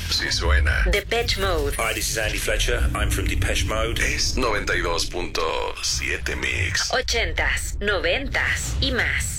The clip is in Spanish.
Sí suena. Depeche Mode. Hi, this is Andy Fletcher. I'm from Depeche Mode. Es 92.7 Mix. 80s, 90s y más.